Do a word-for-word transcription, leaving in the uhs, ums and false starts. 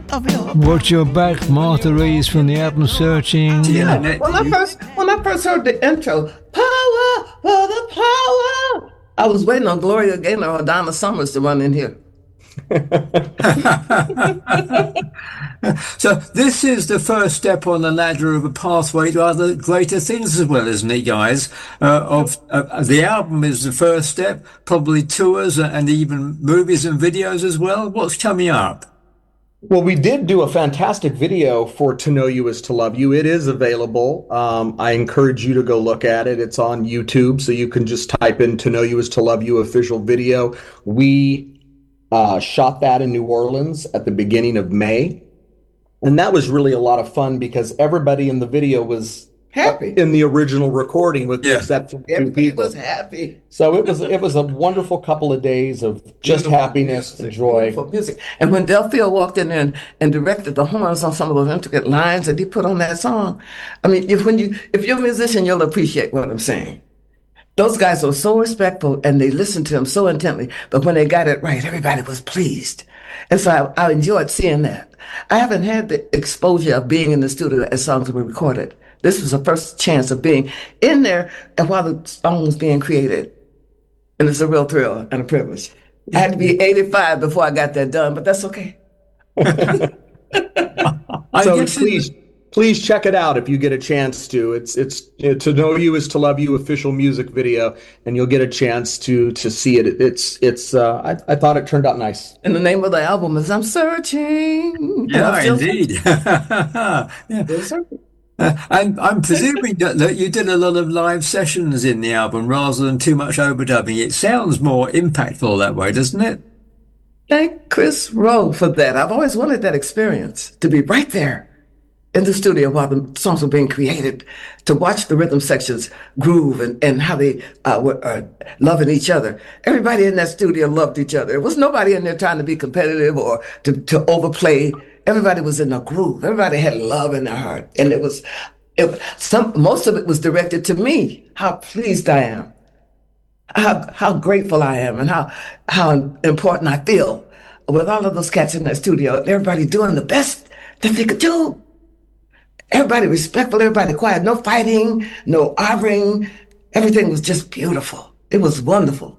Watch Your Back, Martha Reeves from the album Searching. Yeah, when I first when I first heard the intro, power for the power, I was waiting on Gloria Gaynor or Donna Summers to run in here. So this is the first step on the ladder of a pathway to other greater things as well, isn't it, guys? Uh, of uh, the album is the first step, probably tours and even movies and videos as well. What's coming up? Well, we did do a fantastic video for To Know You Is to Love You. It is available. Um, I encourage you to go look at it. It's on YouTube, so you can just type in To Know You Is to Love You official video. We uh, shot that in New Orleans at the beginning of May. And that was really a lot of fun because everybody in the video was happy in the original recording, with the Yeah. exception of two Everybody people. was happy. So it was it was a wonderful couple of days of just happiness and joy. Beautiful music. And when Delphia walked in there and, and directed the horns on some of those intricate lines that he put on that song, I mean, if when you if you're a musician, you'll appreciate what I'm saying. Those guys were so respectful and they listened to him so intently, but when they got it right, everybody was pleased. And so I, I enjoyed seeing that. I haven't had the exposure of being in the studio as songs were recorded. This was the first chance of being in there and while the song was being created. And it's a real thrill and a privilege. I had to be eighty-five before I got that done, but that's okay. I So guess it- please, please check it out if you get a chance to. It's it's uh, To Know You Is to Love You official music video, and you'll get a chance to to see it. It's it's. Uh, I I thought it turned out nice. And the name of the album is I'm Searching. And yeah, I'm still indeed. yeah. Still searching. Uh, and I'm presuming that, that you did a lot of live sessions in the album rather than too much overdubbing. It sounds more impactful that way, doesn't it? Thank Chris Rowe for that. I've always wanted that experience, to be right there in the studio while the songs were being created, to watch the rhythm sections groove and, and how they uh, were uh, loving each other. Everybody in that studio loved each other. There was nobody in there trying to be competitive or to, to overplay. Everybody was in a groove. Everybody had love in their heart. And it was, it, some, most of it was directed to me, how pleased I am, how, how grateful I am, and how, how important I feel with all of those cats in that studio. Everybody doing the best that they could do. Everybody respectful, everybody quiet, no fighting, no arguing. Everything was just beautiful. It was wonderful.